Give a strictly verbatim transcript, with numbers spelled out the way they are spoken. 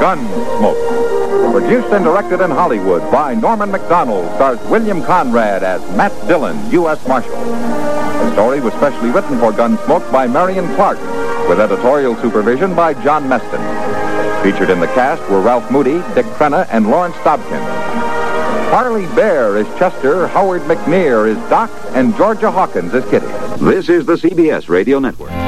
Gunsmoke. Produced and directed in Hollywood by Norman Macdonald, stars William Conrad as Matt Dillon, U S Marshal. The story was specially written for Gunsmoke by Marion Clark, with editorial supervision by John Meston. Featured in the cast were Ralph Moody, Dick Crenna, and Lawrence Dobkin. Harley Bear is Chester, Howard McNear is Doc, and Georgia Hawkins is Kitty. This is the C B S Radio Network.